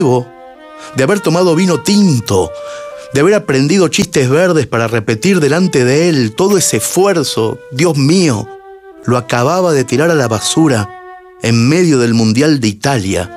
de haber tomado vino tinto, de haber aprendido chistes verdes para repetir delante de él. Todo ese esfuerzo, Dios mío, lo acababa de tirar a la basura en medio del Mundial de Italia,